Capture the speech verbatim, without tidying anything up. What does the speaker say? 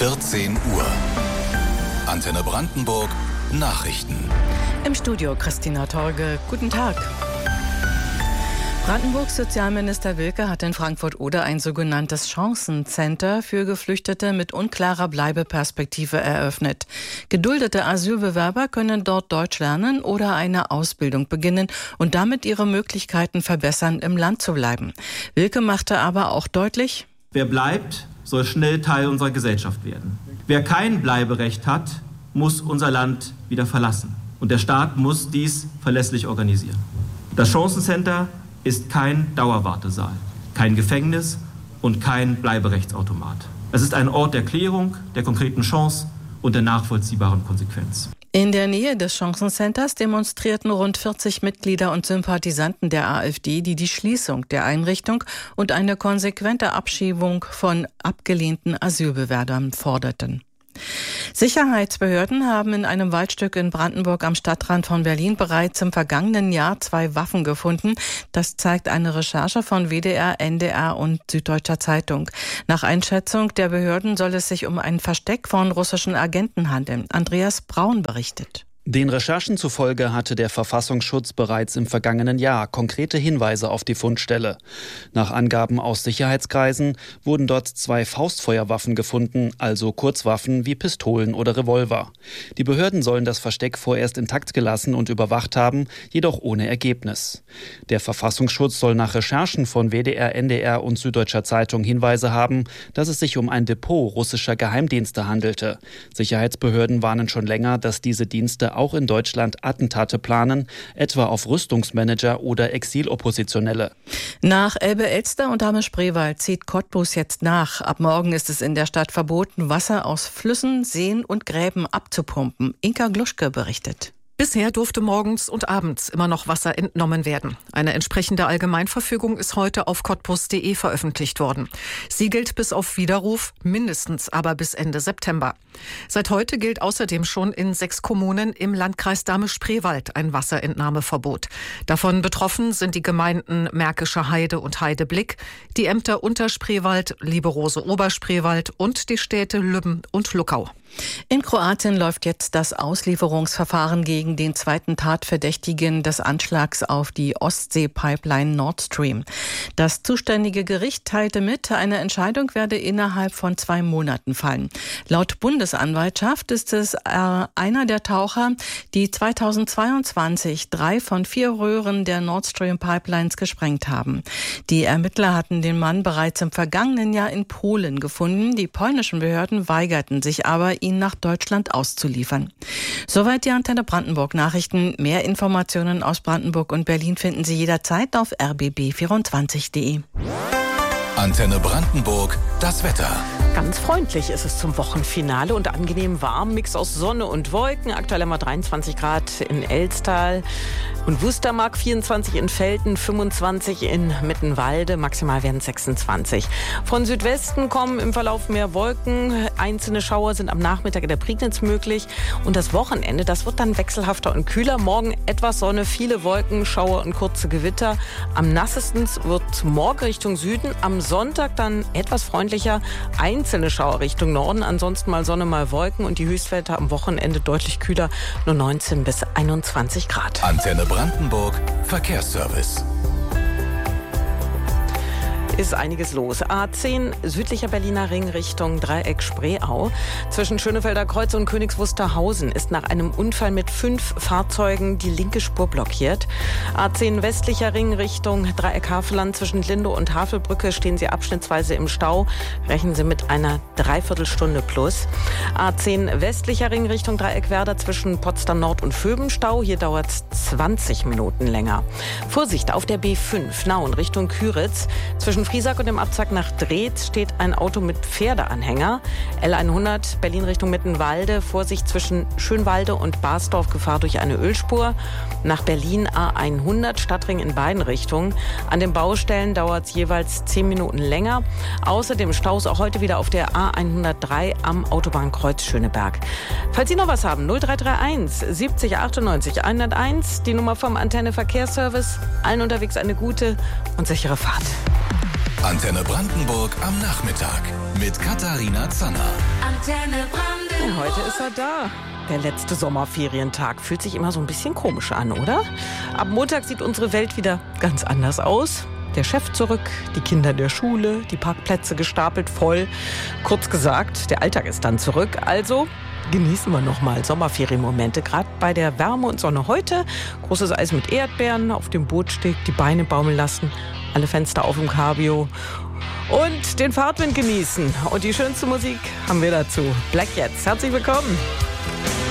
vierzehn Uhr. Antenne Brandenburg Nachrichten. Im Studio Christina Torge. Guten Tag. Brandenburgs Sozialminister Wilke hat in Frankfurt-Oder ein sogenanntes Chancencenter für Geflüchtete mit unklarer Bleibeperspektive eröffnet. Geduldete Asylbewerber können dort Deutsch lernen oder eine Ausbildung beginnen und damit ihre Möglichkeiten verbessern, im Land zu bleiben. Wilke machte aber auch deutlich: Wer bleibt, soll schnell Teil unserer Gesellschaft werden. Wer kein Bleiberecht hat, muss unser Land wieder verlassen. Und der Staat muss dies verlässlich organisieren. Das Chancencenter ist kein Dauerwartesaal, kein Gefängnis und kein Bleiberechtsautomat. Es ist ein Ort der Klärung, der konkreten Chance und der nachvollziehbaren Konsequenz. In der Nähe des Chancencenters demonstrierten rund vierzig Mitglieder und Sympathisanten der AfD, die die Schließung der Einrichtung und eine konsequente Abschiebung von abgelehnten Asylbewerbern forderten. Sicherheitsbehörden haben in einem Waldstück in Brandenburg am Stadtrand von Berlin bereits im vergangenen Jahr zwei Waffen gefunden. Das zeigt eine Recherche von W D R, N D R und Süddeutscher Zeitung. Nach Einschätzung der Behörden soll es sich um ein Versteck von russischen Agenten handeln. Andreas Braun berichtet. Den Recherchen zufolge hatte der Verfassungsschutz bereits im vergangenen Jahr konkrete Hinweise auf die Fundstelle. Nach Angaben aus Sicherheitskreisen wurden dort zwei Faustfeuerwaffen gefunden, also Kurzwaffen wie Pistolen oder Revolver. Die Behörden sollen das Versteck vorerst intakt gelassen und überwacht haben, jedoch ohne Ergebnis. Der Verfassungsschutz soll nach Recherchen von W D R, N D R und Süddeutscher Zeitung Hinweise haben, dass es sich um ein Depot russischer Geheimdienste handelte. Sicherheitsbehörden warnen schon länger, dass diese Dienste auch in Deutschland Attentate planen, etwa auf Rüstungsmanager oder Exiloppositionelle. Nach Elbe-Elster und Dahme-Spreewald zieht Cottbus jetzt nach. Ab morgen ist es in der Stadt verboten, Wasser aus Flüssen, Seen und Gräben abzupumpen. Inka Gluschke berichtet. Bisher durfte morgens und abends immer noch Wasser entnommen werden. Eine entsprechende Allgemeinverfügung ist heute auf cottbus punkt de veröffentlicht worden. Sie gilt bis auf Widerruf, mindestens aber bis Ende September. Seit heute gilt außerdem schon in sechs Kommunen im Landkreis Dahme-Spreewald ein Wasserentnahmeverbot. Davon betroffen sind die Gemeinden Märkische Heide und Heideblick, die Ämter Unterspreewald, Lieberose Oberspreewald und die Städte Lübben und Luckau. In Kroatien läuft jetzt das Auslieferungsverfahren gegen den zweiten Tatverdächtigen des Anschlags auf die Ostsee-Pipeline Nord Stream. Das zuständige Gericht teilte mit, eine Entscheidung werde innerhalb von zwei Monaten fallen. Laut Bundesanwaltschaft ist es äh, einer der Taucher, die zweitausendzweiundzwanzig drei von vier Röhren der Nord Stream Pipelines gesprengt haben. Die Ermittler hatten den Mann bereits im vergangenen Jahr in Polen gefunden. Die polnischen Behörden weigerten sich aber, ihn nach Deutschland auszuliefern. Soweit die Antenne Brandenburg Nachrichten. Mehr Informationen aus Brandenburg und Berlin finden Sie jederzeit auf r b b vierundzwanzig punkt de. Antenne Brandenburg, das Wetter. Ganz freundlich ist es zum Wochenfinale und angenehm warm. Mix aus Sonne und Wolken. Aktuell haben wir dreiundzwanzig Grad in Elstal und Wustermark, vierundzwanzig in Velten, fünfundzwanzig in Mittenwalde. Maximal werden sechsundzwanzig. Von Südwesten kommen im Verlauf mehr Wolken. Einzelne Schauer sind am Nachmittag in der Prignitz möglich. Und das Wochenende, das wird dann wechselhafter und kühler. Morgen etwas Sonne, viele Wolken, Schauer und kurze Gewitter. Am nassesten wird morgen Richtung Süden. Am Sonntag dann etwas freundlicher. Einzelne Schauer Richtung Norden, ansonsten mal Sonne, mal Wolken und die Höchstwerte am Wochenende deutlich kühler, nur neunzehn bis einundzwanzig Grad. Antenne Brandenburg, Verkehrsservice. Ist einiges los. A zehn, südlicher Berliner Ring Richtung Dreieck Spreeau. Zwischen Schönefelder Kreuz und Königs Wusterhausen ist nach einem Unfall mit fünf Fahrzeugen die linke Spur blockiert. A zehn, westlicher Ring Richtung Dreieck Havelland. Zwischen Lindow und Havelbrücke stehen Sie abschnittsweise im Stau. Rechnen Sie mit einer Dreiviertelstunde plus. A zehn, westlicher Ring Richtung Dreieck Werder. Zwischen Potsdam Nord und Föbenstau. Hier dauert es zwanzig Minuten länger. Vorsicht auf der B fünf, Nauen Richtung Küritz. Zwischen Friesack und dem Abzweig nach Drehz steht ein Auto mit Pferdeanhänger. L hundert, Berlin Richtung Mittenwalde. Vorsicht zwischen Schönwalde und Basdorf, Gefahr durch eine Ölspur. Nach Berlin A hundert, Stadtring in beiden Richtungen. An den Baustellen dauert es jeweils zehn Minuten länger. Außerdem Staus auch heute wieder auf der A hundertdrei am Autobahnkreuz Schöneberg. Falls Sie noch was haben, null drei drei eins siebzig achtundneunzig hunderteins, die Nummer vom Antenne Verkehrsservice. Allen unterwegs eine gute und sichere Fahrt. Antenne Brandenburg am Nachmittag mit Katharina Zanner. Antenne Brandenburg. Ja, heute ist er da. Der letzte Sommerferientag fühlt sich immer so ein bisschen komisch an, oder? Ab Montag sieht unsere Welt wieder ganz anders aus. Der Chef zurück, die Kinder in der Schule, die Parkplätze gestapelt voll. Kurz gesagt, der Alltag ist dann zurück. Also genießen wir nochmal Sommerferienmomente, gerade bei der Wärme und Sonne heute. Großes Eis mit Erdbeeren, auf dem Bootsteg die Beine baumeln lassen, alle Fenster auf im Cabrio und den Fahrtwind genießen. Und die schönste Musik haben wir dazu. Black jetzt. Herzlich willkommen.